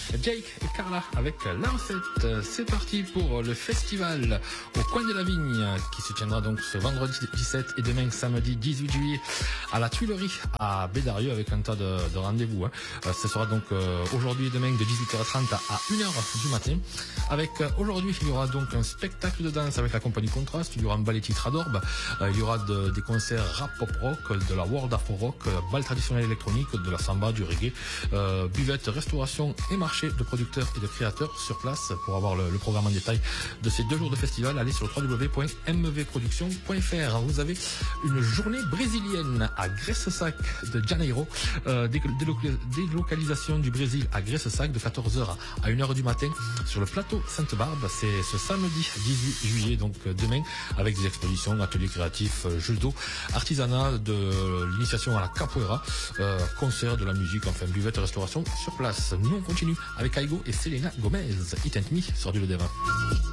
Jake et Carla avec la recette. C'est parti pour le festival au coin de la Vigne qui se tiendra donc ce vendredi 17 et demain samedi 18 juillet à la Tuilerie à Bédarieux avec un tas de rendez-vous. Ce sera donc aujourd'hui et demain de 18h30 à 1h du matin. Avec aujourd'hui, il y aura donc un spectacle de danse avec la compagnie Contraste, il y aura un ballet titre à d'orbe, il y aura des concerts rap pop rock, de la world afro rock, bal traditionnel électronique, de la samba, du reggae, buvette, restauration et marché de producteurs et de créateurs sur place. Pour avoir le programme en détail de ces 2 jours de festival, allez sur www.mvproduction.fr. Vous avez une journée brésilienne à Gresse-Sac de Janeiro, délocalisation du Brésil à Gresse-Sac de 14h à 1h du matin sur le plateau Sainte-Barbe. C'est ce samedi 18 juillet, donc demain, avec des expositions, ateliers créatifs, jeux d'eau, artisanat, de l'initiation à la capoeira, concert, de la musique, enfin buvette, restauration sur place. Nous on continue avec Aigo et Selena Gomez, It and Me sur du Le Devin.